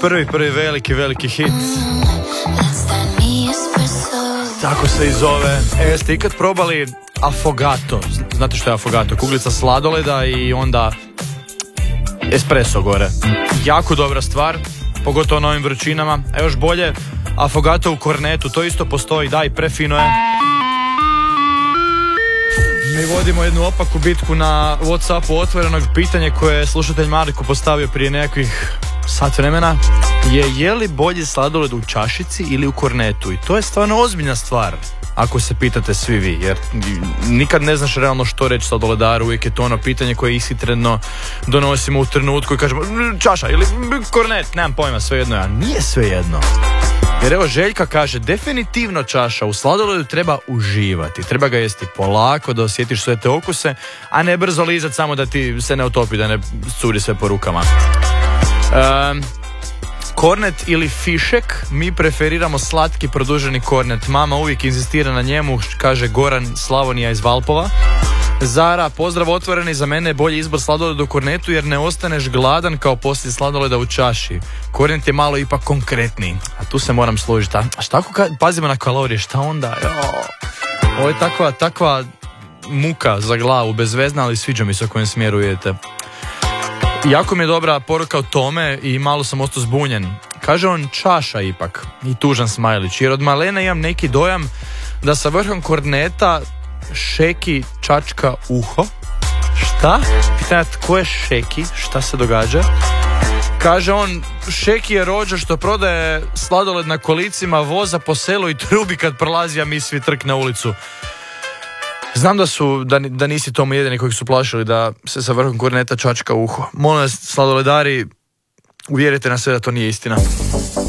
Prvi veliki hit. Tako se i zove. Jeste ikad probali affogato? Znate što je affogato? Kuglica sladoleda i onda espresso gore. Jako dobra stvar, pogotovo na ovim vrućinama. A još bolje, affogato u kornetu, to isto postoji, da, i prefino je. Mi vodimo jednu opaku bitku na WhatsAppu otvorenog. Pitanje koje je slušatelj Marko postavio prije nekakvih sat vremena je li bolji sladoled u čašici ili u kornetu? I to je stvarno ozbiljna stvar, ako se pitate svi vi, jer nikad ne znaš realno što reći sladoledaru. Uvijek je to ono pitanje koje ishitredno donosimo u trenutku i kažemo čaša ili kornet, nemam pojma, svejedno ja. Nije svejedno. Jer evo Željka kaže, definitivno čaša, u sladoledu treba uživati, treba ga jesti polako da osjetiš sve te okuse, a ne brzo lizati samo da ti se ne otopi, da ne curi sve po rukama. Kornet ili fišek, mi preferiramo slatki produženi kornet. Mama uvijek inzistira na njemu, kaže Goran Slavonija iz Valpova. Zara, pozdrav otvoreni, za mene je bolji izbor sladoleda u kornetu jer ne ostaneš gladan kao poslije sladoleda u čaši. Kornet je malo ipak konkretniji, a tu se moram složiti. A šta ako pazimo na kalorije, šta onda? Ovo je takva muka za glavu, bezvezna, ali sviđa mi se u kojem smjeru idete. Jako mi je dobra poruka o tome i malo sam ostao zbunjen. Kaže on čaša ipak i tužan smajlić, jer od malena imam neki dojam da sa vrhom korneta šeki čačka uho. Šta? Pitanje tko je Šeki, šta se događa? Kaže on, Šeki je rođa što prodaje sladoled na kolicima, voza po selu i trubi kad prolazi, a mi svi trk na ulicu. Znam da nisi tomu jedini koji su plašili da se sa vrhom korneta čačka uho. Molim vas, sladoledari, uvjerite nas sve da to nije istina.